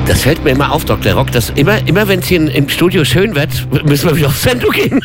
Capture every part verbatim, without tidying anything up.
Das fällt mir immer auf, Doktor Rock, dass immer, immer wenn es hier im Studio schön wird, müssen wir wieder auf Sendung gehen.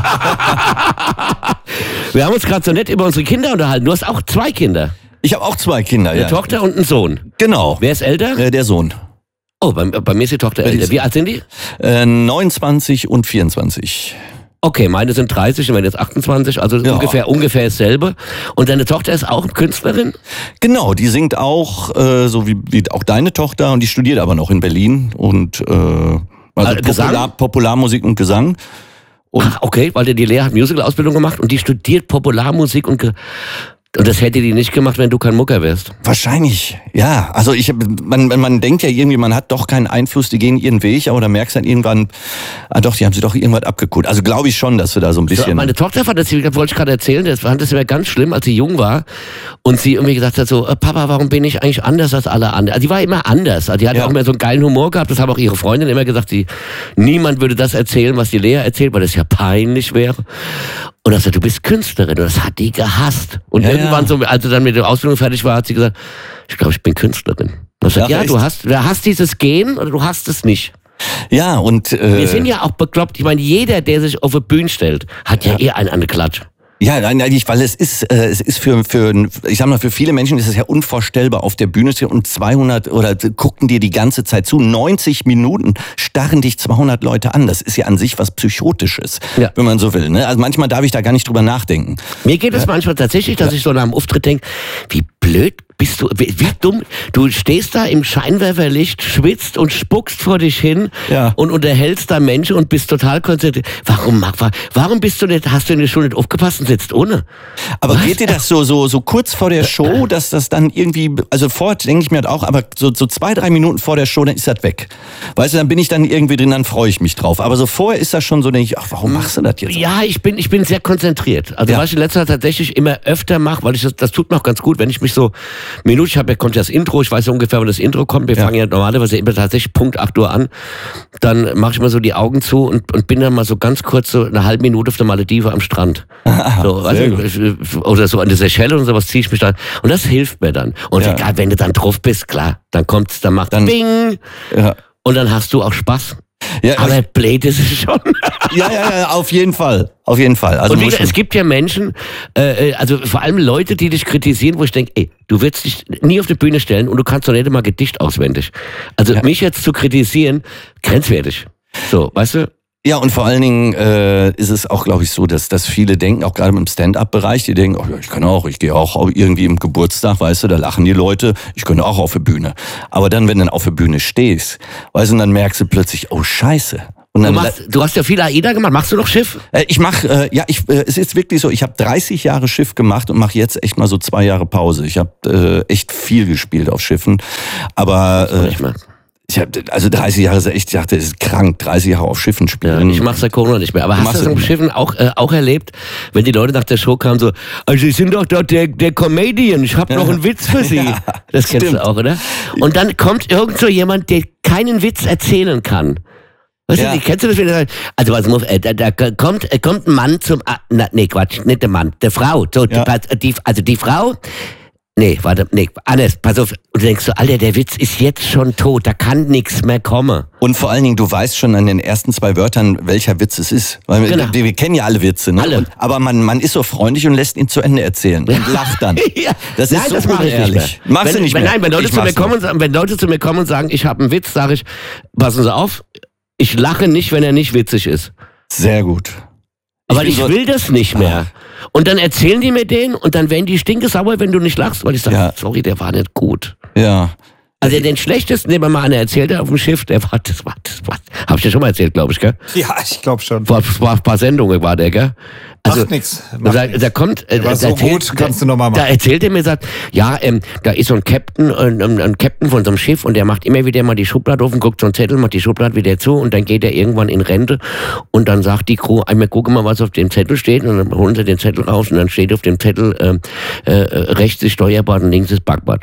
Wir haben uns gerade so nett über unsere Kinder unterhalten. Du hast auch zwei Kinder. Ich habe auch zwei Kinder, Eine ja. Tochter und einen Sohn. Genau. Wer ist älter? Äh, der Sohn. Oh, bei, bei mir ist die Tochter älter. Wie alt sind die? Äh, neunundzwanzig und vierundzwanzig. Okay, meine sind dreißig und meine jetzt achtundzwanzig, also Ja. ungefähr ungefähr dasselbe. Und deine Tochter ist auch Künstlerin? Genau, die singt auch, äh, so wie, wie auch deine Tochter, und die studiert aber noch in Berlin. Und äh, also Äh, Gesang? Popular, Popularmusik und Gesang. Und Ach, okay, weil die Lea hat Musical-Ausbildung gemacht und die studiert Popularmusik und... Ge Und das hätte die nicht gemacht, wenn du kein Mucker wärst. wahrscheinlich, ja. Also ich, man, man denkt ja irgendwie, man hat doch keinen Einfluss, die gehen ihren Weg, aber da merkst du dann irgendwann, ah doch, die haben sie doch irgendwas abgeguckt. Also glaube ich schon, dass wir da so ein bisschen... So, meine Tochter fand das, das wollte ich gerade erzählen, das fand das immer ganz schlimm, als sie jung war und sie irgendwie gesagt hat so, äh, Papa, warum bin ich eigentlich anders als alle anderen? Also die war immer anders, also die hat Ja. auch immer so einen geilen Humor gehabt, das haben auch ihre Freundinnen immer gesagt, sie, niemand würde das erzählen, was die Lea erzählt, weil das ja peinlich wäre. Und er sagt, du bist Künstlerin. Und das hat die gehasst. Und Ja, irgendwann, ja. so, als sie dann mit der Ausbildung fertig war, hat sie gesagt, ich glaube, ich bin Künstlerin. Und ich sagt, Ach, ja, echt? du hast, du hast dieses Gen oder du hast es nicht. Ja, und... Äh, Wir sind ja auch bekloppt. Ich meine, jeder, der sich auf eine Bühne stellt, hat ja, eher einen an der Klatsch. Ja, nein, nein, ich, weil es ist, äh, es ist für, für, ich sag mal, für viele Menschen ist es ja unvorstellbar, auf der Bühne zu stehen und zweihundert oder gucken dir die ganze Zeit zu. neunzig Minuten starren dich zweihundert Leute an. Das ist ja an sich was Psychotisches, Ja. wenn man so will. Ne? Also manchmal darf ich da gar nicht drüber nachdenken. Mir geht es manchmal tatsächlich, dass ich so nach dem Auftritt denke, wie blöd bist du, wie, wie dumm. Du stehst da im Scheinwerferlicht, schwitzt und spuckst vor dich hin Ja. und unterhältst da Menschen und bist total konzentriert. Warum, warum bist du nicht, hast du in der Schule nicht aufgepasst und sitzt ohne? Aber geht dir das so, so, so kurz vor der Show, dass das dann irgendwie, also vorher denke ich mir halt auch, aber so, so zwei, drei Minuten vor der Show, dann ist das weg. Weißt du, dann bin ich dann irgendwie drin, dann freue ich mich drauf. Aber so vorher ist das schon so, denke ich, ach, warum machst du das jetzt? Ja, ich bin, ich bin sehr konzentriert. Also Ja. was ich in letzter Zeit tatsächlich immer öfter mache, weil ich das, das tut mir auch ganz gut, wenn ich mich so Minute, ich habe ja kommt ja das Intro, ich weiß ja ungefähr, wann das Intro kommt. Wir Ja. fangen ja normalerweise immer tatsächlich Punkt acht Uhr an. Dann mache ich mal so die Augen zu und, und bin dann mal so ganz kurz so eine halbe Minute auf der Maledive am Strand. So, weißt sehr du, ich- oder so an der Seychelle und sowas ziehe ich mich dann. Und das hilft mir dann. Und Ja. egal, wenn du dann drauf bist, klar, dann kommt's, dann macht Dann- Bing Ja. und dann hast du auch Spaß. Ja, Aber blöd ist es schon. ja, ja, ja, auf jeden Fall. Auf jeden Fall. Also Und wie muss gesagt, man- es gibt ja Menschen, äh, äh, also vor allem Leute, die dich kritisieren, wo ich denke, ey, du wirst dich nie auf die Bühne stellen und du kannst doch nicht mal Gedicht auswendig. Also mich jetzt zu kritisieren, grenzwertig. So, weißt du? Ja, und vor allen Dingen äh, ist es auch, glaube ich, so, dass, dass viele denken, auch gerade im Stand-up-Bereich, die denken, oh ja, ich kann auch, ich gehe auch irgendwie im Geburtstag, weißt du, da lachen die Leute, ich könnte auch auf der Bühne. Aber dann, wenn du dann auf der Bühne stehst, weißt du, dann merkst du plötzlich, oh Scheiße. Und Du, dann, machst, du hast ja viel AIDA gemacht, machst du noch Schiff? äh, ich mache, äh, ja, ich, äh, es ist wirklich so, ich habe dreißig Jahre Schiff gemacht und mache jetzt echt mal so zwei Jahre Pause. Ich habe äh, echt viel gespielt auf Schiffen, aber äh, Ich, mach, ich hab, also dreißig Jahre ist echt, ich dachte, das ist krank, dreißig Jahre auf Schiffen ja, spielen. ich mach's seit Corona nicht mehr. Aber hast machst du das du auf nicht Schiffen auch, äh, auch erlebt, wenn die Leute nach der Show kamen so, also Sie sind doch dort der, der Comedian, ich habe noch einen Witz für Sie. Ja, das kennst stimmt. du auch, oder? Und dann kommt irgend so jemand, der keinen Witz erzählen kann. Weißt Ja. du, kennst du das wieder? Also was muss, äh, da, da kommt, äh, kommt ein Mann zum, ah, na, nee, Quatsch, nicht der Mann, der Frau. So, Ja. die, die, also die Frau, nee, warte, nee, anders, pass auf. Und du denkst so, Alter, der Witz ist jetzt schon tot, da kann nichts mehr kommen. Und vor allen Dingen, du weißt schon an den ersten zwei Wörtern, welcher Witz es ist. Weil wir, Genau. wir, wir kennen ja alle Witze. Ne? Alle. Und, aber man, man ist so freundlich und lässt ihn zu Ende erzählen und lacht dann. Ja. Das Nein, ist so das mach ich nicht unehrlich. mehr. Machst wenn, du nicht wenn, mehr? Nein, wenn Leute, Ich zu mir mach's kommen, noch. und sagen- wenn Leute zu mir kommen und sagen, ich habe einen Witz, sage ich, passen Sie auf, ich lache nicht, wenn er nicht witzig ist. Sehr gut. Aber bin ich, so- will das nicht mehr. Und dann erzählen die mir den und dann werden die stinkesauer, wenn du nicht lachst, weil ich sage, Ja. sorry, der war nicht gut. Ja. Also den schlechtesten, den mir mal einer erzählt hat auf dem Schiff, der war, das war, das war, hab ich dir schon mal erzählt, glaube ich, gell? Ja, ich glaube schon. Vor, vor ein paar Sendungen war der, gell? Also, Macht nix. Da, Macht nix. da kommt, äh, war da so gut, kannst du noch mal Da machen. erzählt er mir, sagt, ja, ähm, da ist so ein Captain, äh, ein, ein Captain von so einem Schiff und der macht immer wieder mal die Schublade auf und guckt so einen Zettel, macht die Schublade wieder zu und dann geht er irgendwann in Rente und dann sagt die Crew, einmal gucken mal, was auf dem Zettel steht und dann holen sie den Zettel raus und dann steht auf dem Zettel, ähm, äh, rechts ist Steuerbord und links ist Backbord.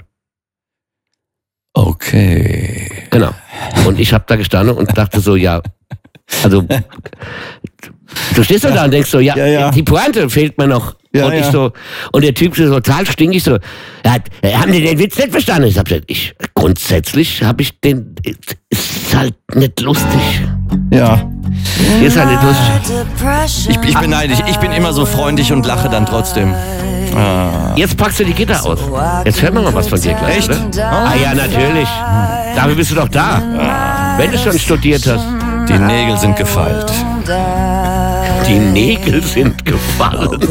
Okay. Genau. Und ich habe da gestanden und dachte so, ja, also Du stehst so da und denkst so, ja, Ja, ja. die Pointe fehlt mir noch. Ja, und ich ja. so, und der Typ so total stinkig so, ja, haben die den Witz nicht verstanden? Ich hab gesagt, ich, grundsätzlich habe ich den, ist halt nicht lustig. Ja. Ist halt nicht lustig. Ich, ich bin neidisch. Ich bin immer so freundlich und lache dann trotzdem. Ah. Jetzt packst du die Gitter aus. Jetzt hören wir mal was von dir gleich, Echt? oder? Ah ja, natürlich. Dafür bist du doch da. Wenn du schon studiert hast. Die Nägel sind gefeilt. Die Nägel sind gefallen.